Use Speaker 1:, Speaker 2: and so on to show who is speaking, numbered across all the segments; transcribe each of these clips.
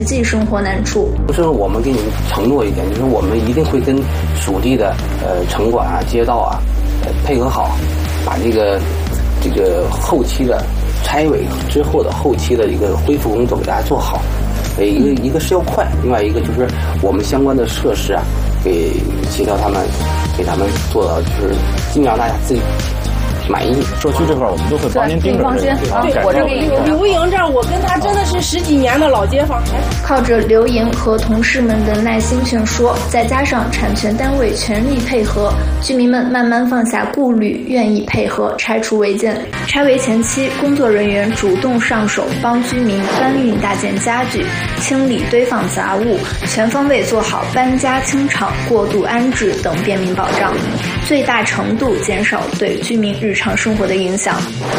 Speaker 1: 际生活难处。
Speaker 2: 就是我们给你们承诺一点，就是我们一定会跟属地的城管啊、街道啊配合好，把这个后期的拆违之后的后期的一个恢复工作给大家做好。一个是要快，另外一个就是我们相关的设施啊，给协调他们，给他们做到就是尽量大家自己满意。
Speaker 3: 社区这块我们都会帮您盯着。
Speaker 4: 放心，
Speaker 5: 对，我这个刘莹这儿，我跟他真的是10几年的老街坊。
Speaker 1: 靠着刘莹和同事们的耐心劝说，再加上产权单位全力配合，居民们慢慢放下顾虑，愿意配合拆除违建。拆违前期，工作人员主动上手，帮居民搬运大件家具，清理堆放杂物，全方位做好搬家清场、过渡安置等便民保障，最大程度减少对居民日常生活的影响。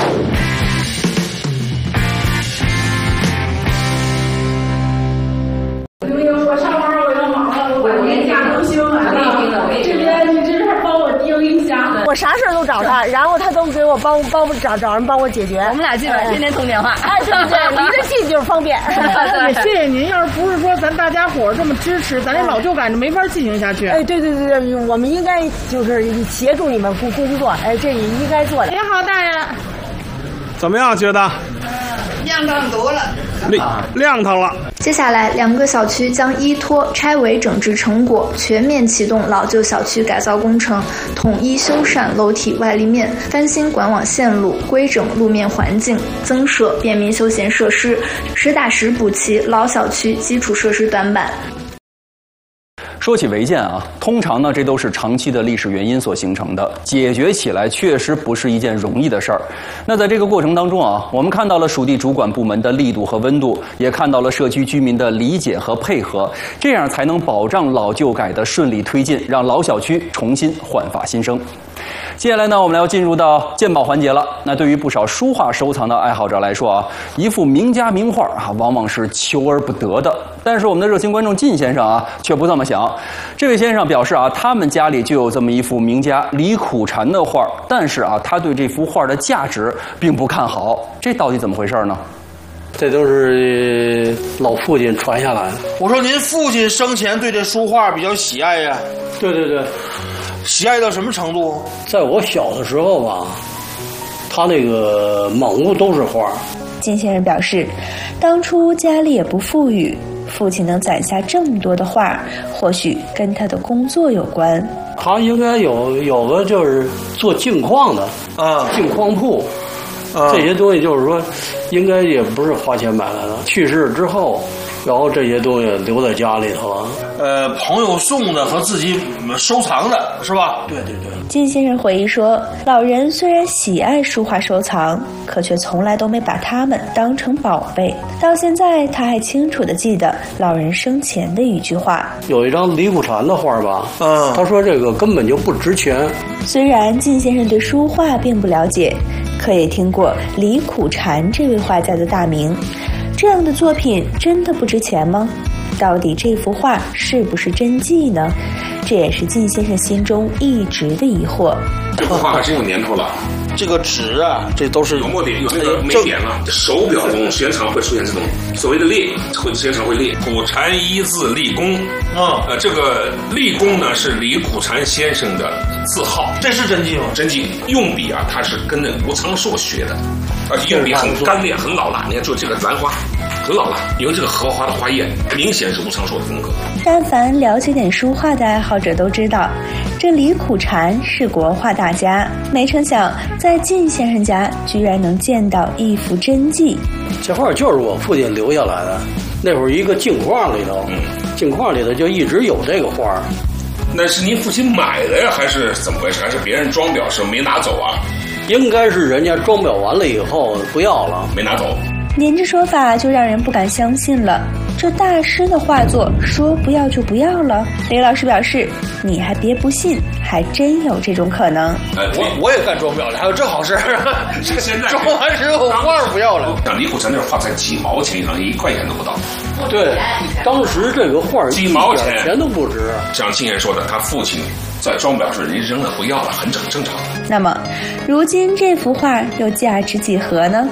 Speaker 5: 刘莹，我上班我要忙了，我把您家都修完了，这边你这边帮我盯一下。
Speaker 4: 我啥事儿都找他，然后他都给我帮找人帮我解决。
Speaker 6: 我们俩基本上天天通电话。
Speaker 4: 哎，对对对，离得近就是方便。
Speaker 5: 也谢谢您，要是不是说咱大家伙这么支持，咱这老旧感就没法进行下去。
Speaker 4: 哎，对对对对，我们应该就是协助你们工作，哎，这也应该做的。
Speaker 5: 您好，大人。
Speaker 3: 怎么样？觉得？
Speaker 7: 亮堂多了，
Speaker 3: 亮堂了。
Speaker 1: 接下来，2个小区将依托拆违整治成果，全面启动老旧小区改造工程，统一修缮楼体外立面，翻新管网线路，规整路面环境，增设便民休闲设施，实打实补齐老小区基础设施短板。
Speaker 8: 说起违建啊，通常呢这都是长期的历史原因所形成的，解决起来确实不是一件容易的事儿。那在这个过程当中啊，我们看到了属地主管部门的力度和温度，也看到了社区居民的理解和配合，这样才能保障老旧改的顺利推进，让老小区重新焕发新生。接下来呢，我们要进入到鉴宝环节了。那对于不少书画收藏的爱好者来说啊，一幅名家名画啊，往往是求而不得的。但是我们的热心观众靳先生啊，却不这么想。这位先生表示啊，他们家里就有这么一幅名家李苦禅的画，但是啊，他对这幅画的价值并不看好。这到底怎么回事呢？
Speaker 9: 这都是老父亲传下来的。
Speaker 10: 我说您父亲生前对这书画比较喜爱呀？
Speaker 9: 对对对。
Speaker 10: 喜爱到什么程度？
Speaker 9: 在我小的时候吧，他那个满屋都是画。
Speaker 11: 靳先生表示，当初家里也不富裕，父亲能攒下这么多的画，或许跟他的工作有关。
Speaker 9: 他应该有个就是做镜框的
Speaker 10: 啊，
Speaker 9: 镜框铺，这些东西就是说，应该也不是花钱买来的。去世之后，然后这些东西留在家里头了。
Speaker 10: 朋友送的和自己收藏的是吧？
Speaker 9: 对对对。
Speaker 11: 靳先生回忆说，老人虽然喜爱书画收藏，可却从来都没把它们当成宝贝。到现在，他还清楚地记得老人生前的一句话：
Speaker 9: 有一张李苦禅的画吧，他说这个根本就不值钱。
Speaker 11: 虽然靳先生对书画并不了解，可也听过李苦禅这位画家的大名。这样的作品真的不值钱吗？到底这幅画是不是真迹呢？这也是靳先生心中一直的疑惑。
Speaker 12: 这幅画还真有年头了。
Speaker 10: 这个纸啊，这都是
Speaker 12: 有墨点，有那个霉点了。手表中时间长会出现这种所谓的裂，时间长会裂。苦禅一字立功，这个立功呢是李苦禅先生的字号。
Speaker 10: 这是真迹吗？
Speaker 12: 真迹，用笔啊，他是跟那吴昌硕学的，而且用笔很干练，很老了。你看，就这个兰花。很老了，因为这个荷花的花叶明显是吴昌硕的风格。
Speaker 11: 但凡了解点书画的爱好者都知道，这李苦禅是国画大家，没成想在靳先生家居然能见到一幅真迹。
Speaker 9: 这画就是我父亲留下来的，那会儿一个镜框里头，镜框里头就一直有这个画。
Speaker 12: 那是您父亲买的呀，还是怎么回事？还是别人装裱时没拿走啊？
Speaker 9: 应该是人家装裱完了以后不要了，
Speaker 12: 没拿走。
Speaker 11: 您这说法就让人不敢相信了，这大师的画作说不要就不要了？李老师表示，你还别不信，还真有这种可能。
Speaker 10: 我也干装裱了，还有这好事？
Speaker 12: 这现在
Speaker 10: 装完之后画不要了。
Speaker 12: 像李苦禅那画才几毛钱一张，1块钱都不到。
Speaker 9: 对，当时这个画
Speaker 12: 几毛钱
Speaker 9: 都不值。
Speaker 12: 像靳先生说的，他父亲在装裱时人扔了不要了，很正常。
Speaker 11: 那么，如今这幅画又价值几何呢？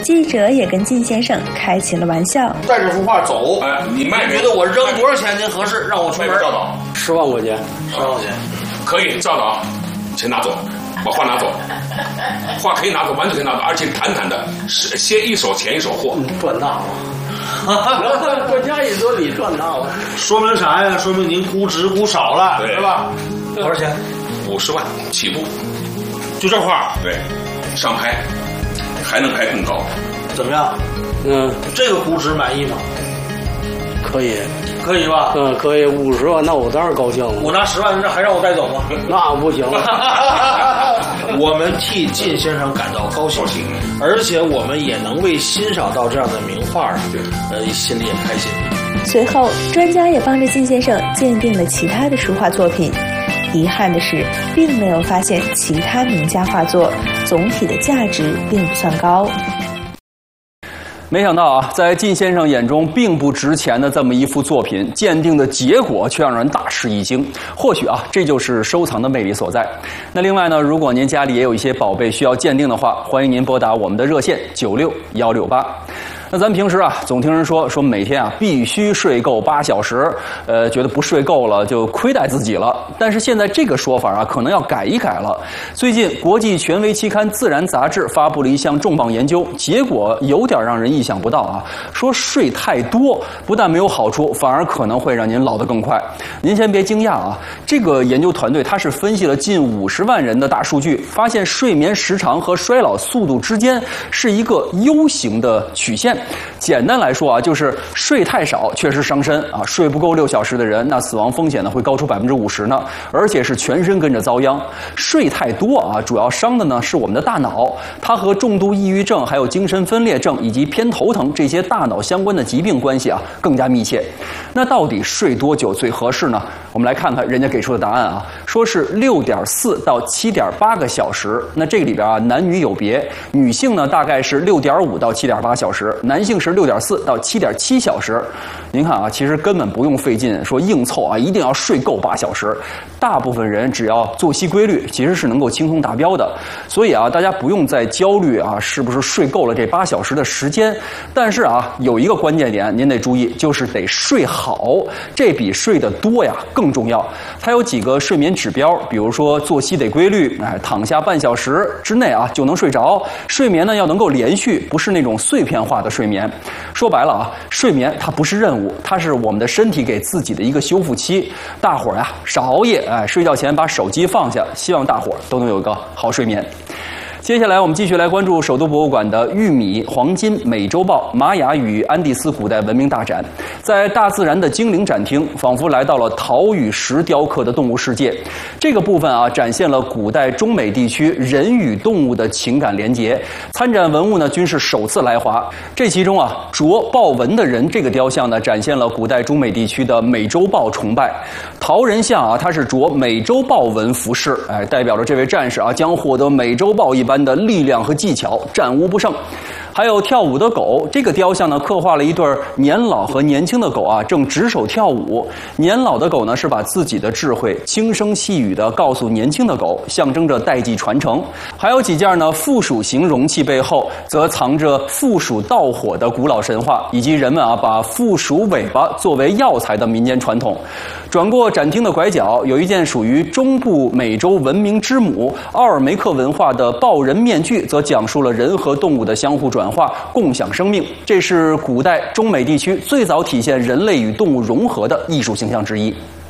Speaker 11: 记者也跟靳先生开起了玩笑。
Speaker 10: 带这幅画走，
Speaker 12: 你卖
Speaker 10: 觉得我扔多少钱您合适？让我出门
Speaker 12: 照倒
Speaker 9: 10万块钱
Speaker 10: ，10万块钱，
Speaker 12: 可以照倒，钱拿走，把画拿走，画可以拿走，完全可以拿走，而且坦坦的，是先一手钱一手货，
Speaker 9: 赚大了。国家一说你赚大了，
Speaker 10: 说明啥呀？说明您估值估少了，对吧？多少钱
Speaker 12: ？50万起步，
Speaker 10: 就这画？
Speaker 12: 对，上拍，还能拍更高。
Speaker 10: 怎么样？这个估值满意吗？
Speaker 9: 可以，
Speaker 10: 可以吧？
Speaker 9: 可以，50万，那我当然高兴了。
Speaker 10: 我拿10万，这还让我带走吗？
Speaker 9: 那不行了。
Speaker 10: 我们替靳先生感到高兴，而且我们也能为欣赏到这样的名画，心里也开心。
Speaker 11: 随后，专家也帮着靳先生鉴定了其他的书画作品。遗憾的是，并没有发现其他名家画作，总体的价值并不算高。
Speaker 8: 没想到啊，在靳先生眼中并不值钱的这么一幅作品，鉴定的结果却让人大吃一惊。或许啊，这就是收藏的魅力所在。那另外呢，如果您家里也有一些宝贝需要鉴定的话，欢迎您拨打我们的热线96168。那咱平时啊，总听人说每天啊必须睡够8小时，觉得不睡够了就亏待自己了。但是现在这个说法啊，可能要改一改了。最近，国际权威期刊《自然》杂志发布了一项重磅研究，结果有点让人意想不到啊。说睡太多不但没有好处，反而可能会让您老得更快。您先别惊讶啊，这个研究团队它是分析了近50万人的大数据，发现睡眠时长和衰老速度之间是一个 U 型的曲线。简单来说啊，就是睡太少确实伤身啊，睡不够6小时的人，那死亡风险呢会高出50%呢，而且是全身跟着遭殃。睡太多啊，主要伤的呢是我们的大脑，它和重度抑郁症、还有精神分裂症以及偏头疼这些大脑相关的疾病关系啊更加密切。那到底睡多久最合适呢？我们来看看人家给出的答案啊，说是6.4到7.8个小时。那这个里边啊，男女有别，女性呢大概是6.5到7.8小时，男性是6.4到7.7小时。您看啊，其实根本不用费劲说硬凑啊，一定要睡够8小时。大部分人只要作息规律，其实是能够轻松达标的。所以啊，大家不用再焦虑啊，是不是睡够了这8小时的时间？但是啊，有一个关键点您得注意，就是得睡好，这比睡得多呀更重要。它有几个睡眠指标，比如说作息得规律，躺下半小时之内啊就能睡着。睡眠呢要能够连续，不是那种碎片化的睡眠。说白了啊，睡眠它不是任务，它是我们的身体给自己的一个修复期。大伙儿呀少熬夜，睡觉前把手机放下，希望大伙儿都能有一个好睡眠。接下来我们继续来关注首都博物馆的玉米、黄金、美洲豹、玛雅与安第斯古代文明大展。在大自然的精灵展厅，仿佛来到了陶与石雕刻的动物世界。这个部分啊，展现了古代中美地区人与动物的情感连结。参展文物呢，均是首次来华。这其中啊，着豹纹的人这个雕像呢，展现了古代中美地区的美洲豹崇拜。陶人像啊，它是着美洲豹纹服饰，代表着这位战士啊，将获得美洲豹一般的力量和技巧，战无不胜。还有跳舞的狗，这个雕像呢刻画了一对年老和年轻的狗啊，正执手跳舞。年老的狗呢是把自己的智慧轻声细语地告诉年轻的狗，象征着代际传承。还有几件呢附属型容器背后则藏着附属盗火的古老神话，以及人们啊把附属尾巴作为药材的民间传统。转过展厅的拐角，有一件属于中部美洲文明之母奥尔梅克文化的豹人面具，则讲述了人和动物的相互转化，共享生命。这是古代中美地区最早体现人类与动物融合的艺术形象之一。